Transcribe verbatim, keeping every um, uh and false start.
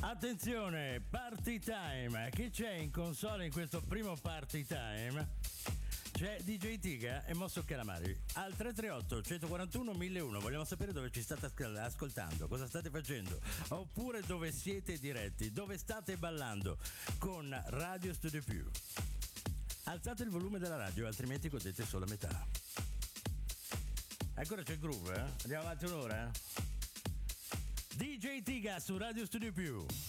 Attenzione, party time. Chi c'è in console in questo primo party time? C'è D J Tiga e Mosso Calamari al tre tre otto, centoquarantuno, mille uno. Vogliamo sapere dove ci state ascoltando, cosa state facendo, oppure dove siete diretti, dove state ballando con Radio Studio Più. Alzate il volume della radio, altrimenti godete solo a metà. Ancora c'è il groove, eh? Andiamo avanti un'ora, eh? D J Tiga su Radio Studio Più.